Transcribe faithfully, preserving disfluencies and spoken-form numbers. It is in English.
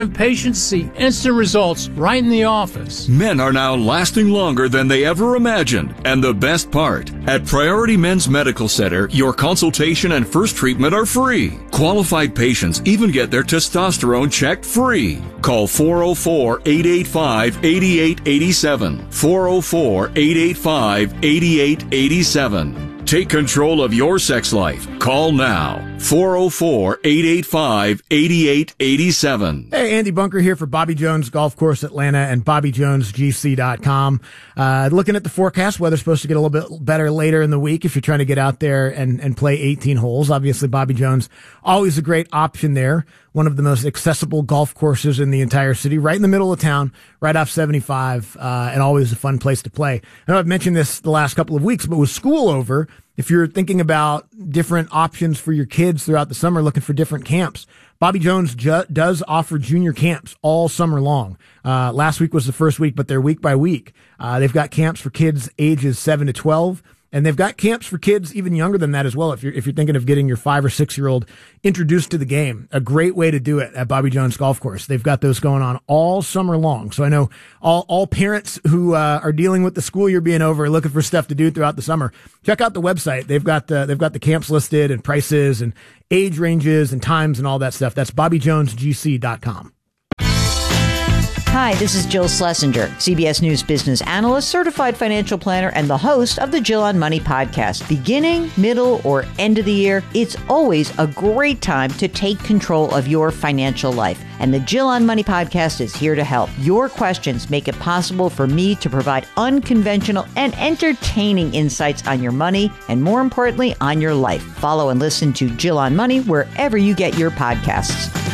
Patients see instant results right in the office. Men are now lasting longer than they ever imagined. And the best part, at Priority Men's Medical Center, your consultation and first treatment are free. Qualified patients even get their testosterone checked free. Call four oh four, eight eight five, eight eight eight seven. four oh four, eight eight five, eight eight eight seven. Take control of your sex life. Call now. four oh four, eight eight five, eight eight eight seven. Hey, Andy Bunker here for Bobby Jones Golf Course Atlanta and Bobby Jones G C dot com. Uh, looking at the forecast, weather's supposed to get a little bit better later in the week if you're trying to get out there and, and play eighteen holes. Obviously, Bobby Jones, always a great option there. One of the most accessible golf courses in the entire city, right in the middle of town, right off seventy-five, uh, and always a fun place to play. I know I've mentioned this the last couple of weeks, but with school over, if you're thinking about different options for your kids throughout the summer, looking for different camps, Bobby Jones ju- does offer junior camps all summer long. Uh, last week was the first week, but they're week by week. Uh, they've got camps for kids ages seven to twelve. And they've got camps for kids even younger than that as well. If you're, if you're thinking of getting your five or six year old introduced to the game, a great way to do it at Bobby Jones Golf Course. They've got those going on all summer long. So I know all, all parents who, uh, are dealing with the school year being over, looking for stuff to do throughout the summer. Check out the website. They've got the, they've got the camps listed and prices and age ranges and times and all that stuff. That's Bobby Jones G C dot com. Hi, this is Jill Schlesinger, C B S News business analyst, certified financial planner, and the host of the Jill on Money podcast. Beginning, middle, or end of the year, it's always a great time to take control of your financial life. And the Jill on Money podcast is here to help. Your questions make it possible for me to provide unconventional and entertaining insights on your money, and more importantly, on your life. Follow and listen to Jill on Money wherever you get your podcasts.